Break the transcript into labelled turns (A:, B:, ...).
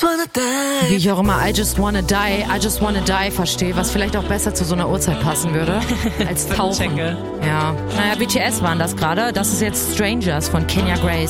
A: Wie ich auch immer I Just Wanna Die verstehe, was vielleicht auch besser zu so einer Uhrzeit passen würde, als Tauchen. Ja. Naja, BTS waren das gerade. Das ist jetzt Strangers von Kenya Grace.